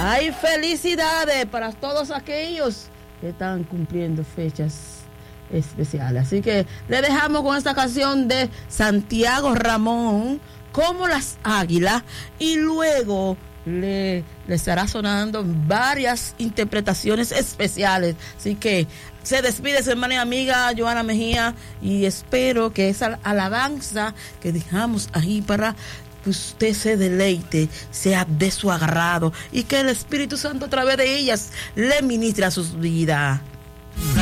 Hay felicidades para todos aquellos que están cumpliendo fechas especiales. Así que le dejamos con esta canción de Santiago Ramón, Como las Águilas, y luego le estará sonando varias interpretaciones especiales. Así que se despide su hermana y amiga Joana Mejía, y espero que esa alabanza que dejamos ahí para que usted se deleite sea de su agrado y que el Espíritu Santo a través de ellas le ministre a sus vidas.